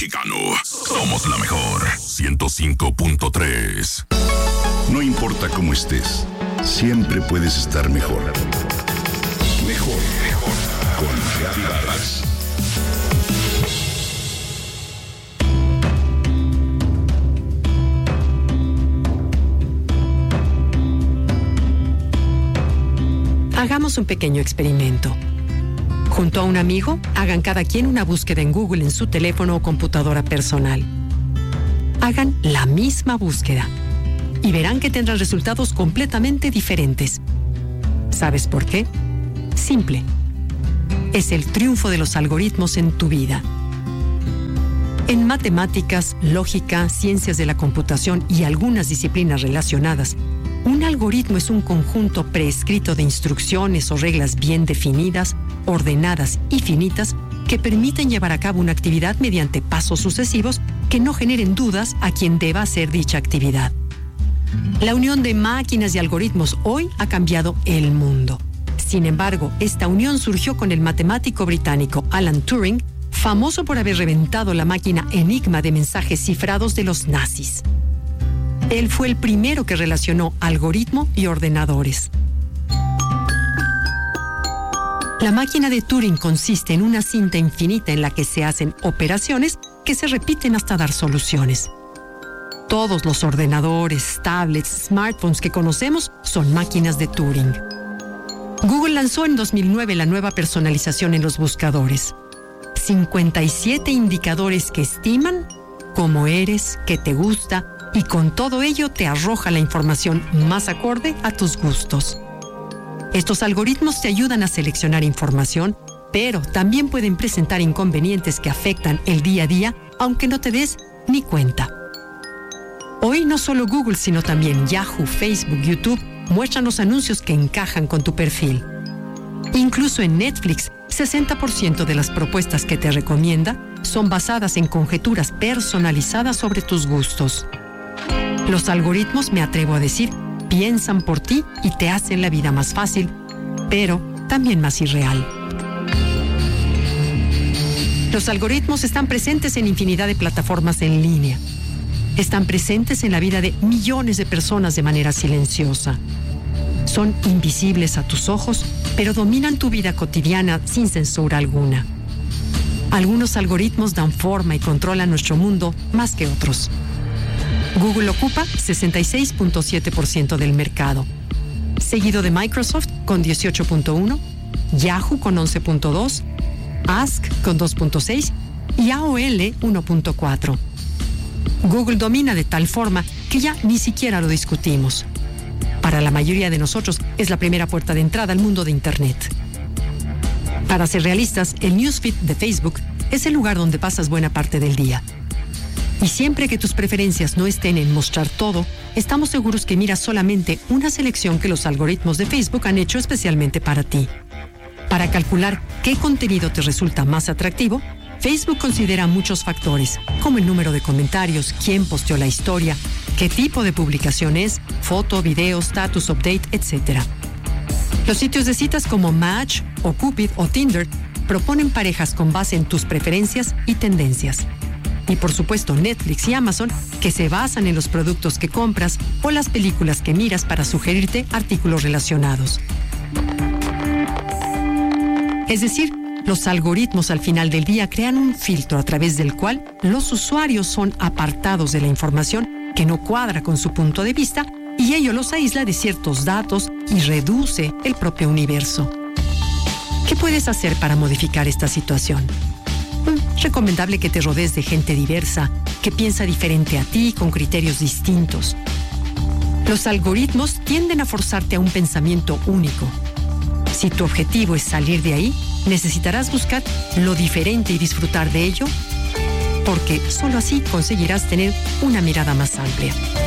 mexicano. Somos la mejor. 105.3. No importa cómo estés, siempre puedes estar mejor. Mejor, mejor. Con Gaby Vargas. Hagamos un pequeño experimento. Junto a un amigo, hagan cada quien una búsqueda en Google en su teléfono o computadora personal. Hagan la misma búsqueda y verán que tendrán resultados completamente diferentes. ¿Sabes por qué? Simple. Es el triunfo de los algoritmos en tu vida. En matemáticas, lógica, ciencias de la computación y algunas disciplinas relacionadas, un algoritmo es un conjunto preescrito de instrucciones o reglas bien definidas, ordenadas y finitas que permiten llevar a cabo una actividad mediante pasos sucesivos que no generen dudas a quien deba hacer dicha actividad. La unión de máquinas y algoritmos hoy ha cambiado el mundo. Sin embargo, esta unión surgió con el matemático británico Alan Turing, famoso por haber reventado la máquina Enigma de mensajes cifrados de los nazis. Él fue el primero que relacionó algoritmo y ordenadores. La máquina de Turing consiste en una cinta infinita en la que se hacen operaciones que se repiten hasta dar soluciones. Todos los ordenadores, tablets, smartphones que conocemos son máquinas de Turing. Google lanzó en 2009 la nueva personalización en los buscadores. 57 indicadores que estiman cómo eres, qué te gusta, y con todo ello te arroja la información más acorde a tus gustos. Estos algoritmos te ayudan a seleccionar información, pero también pueden presentar inconvenientes que afectan el día a día, aunque no te des ni cuenta. Hoy no solo Google, sino también Yahoo, Facebook, YouTube muestran los anuncios que encajan con tu perfil. Incluso en Netflix, 60% de las propuestas que te recomienda son basadas en conjeturas personalizadas sobre tus gustos. Los algoritmos, me atrevo a decir, piensan por ti y te hacen la vida más fácil, pero también más irreal. Los algoritmos están presentes en infinidad de plataformas en línea. Están presentes en la vida de millones de personas de manera silenciosa. Son invisibles a tus ojos, pero dominan tu vida cotidiana sin censura alguna. Algunos algoritmos dan forma y controlan nuestro mundo más que otros. Google ocupa 66.7% del mercado, seguido de Microsoft con 18.1%, Yahoo con 11.2%, Ask con 2.6% y AOL 1.4%. Google domina de tal forma que ya ni siquiera lo discutimos. Para la mayoría de nosotros es la primera puerta de entrada al mundo de Internet. Para ser realistas, el newsfeed de Facebook es el lugar donde pasas buena parte del día. Y siempre que tus preferencias no estén en mostrar todo, estamos seguros que miras solamente una selección que los algoritmos de Facebook han hecho especialmente para ti. Para calcular qué contenido te resulta más atractivo, Facebook considera muchos factores, como el número de comentarios, quién posteó la historia, qué tipo de publicación es, foto, video, status update, etc. Los sitios de citas como Match o Cupid o Tinder proponen parejas con base en tus preferencias y tendencias. Y por supuesto Netflix y Amazon, que se basan en los productos que compras o las películas que miras para sugerirte artículos relacionados. Es decir, los algoritmos al final del día crean un filtro a través del cual los usuarios son apartados de la información que no cuadra con su punto de vista y ello los aísla de ciertos datos y reduce el propio universo. ¿Qué puedes hacer para modificar esta situación? Recomendable que te rodees de gente diversa, que piensa diferente a ti, con criterios distintos. Los algoritmos tienden a forzarte a un pensamiento único. Si tu objetivo es salir de ahí, necesitarás buscar lo diferente y disfrutar de ello, porque solo así conseguirás tener una mirada más amplia.